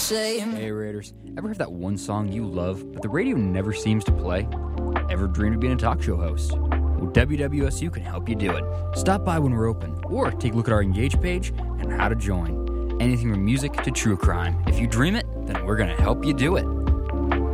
same. Hey Raiders, ever have that one song you love, but the radio never seems to play? Ever dreamed of being a talk show host? Well, WWSU can help you do it. Stop by when we're open, or take a look at our Engage page and how to join. Anything from music to true crime. If you dream it, then we're going to help you do it.